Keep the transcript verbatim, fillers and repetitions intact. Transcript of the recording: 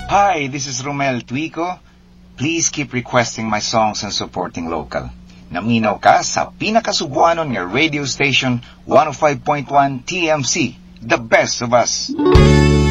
Hi, this is Romel Tuico. Please keep requesting my songs and supporting local. Naminaw ka sa pinakasubuanon nga radio station one oh five point one T M C, the best of us.